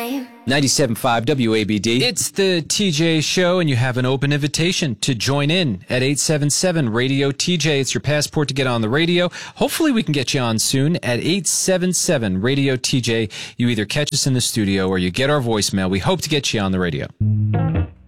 time. 97.5 WABD. It's the TJ Show, and you have an open invitation to join in at 877 Radio TJ. It's your passport to get on the radio. Hopefully we can get you on soon at 877 Radio TJ. You either catch us in the studio or you get our voicemail. We hope to get you on the radio.